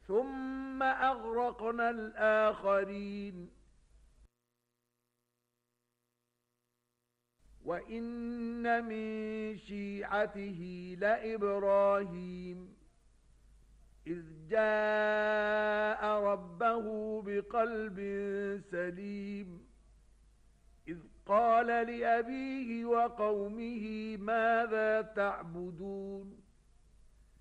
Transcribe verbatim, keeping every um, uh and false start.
ثم أغرقنا الآخرين وإن من شيعته لإبراهيم إذ جاء ربه بقلب سليم إذ قال لأبيه وقومه ماذا تعبدون